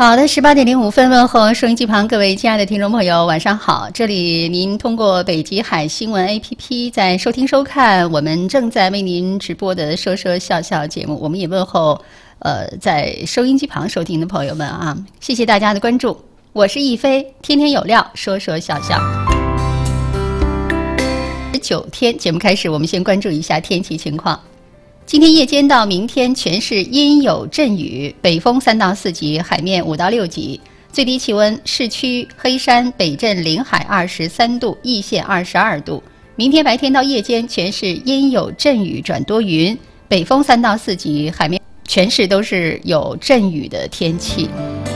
好的，18:05问候收音机旁各位亲爱的听众朋友，晚上好。这里您通过北极海新闻 APP 在收听收看我们正在为您直播的说说笑笑节目。我们也问候在收音机旁收听的朋友们啊，谢谢大家的关注。我是亦菲，天天有料，说说笑笑。19天节目开始，我们先关注一下天气情况。今天夜间到明天全市阴有阵雨，北风3到4级，海面5到6级，最低气温市区黑山北镇临海23度，易县22度。明天白天到夜间全市阴有阵雨转多云，北风3到4级，海面全市都是有阵雨的天气。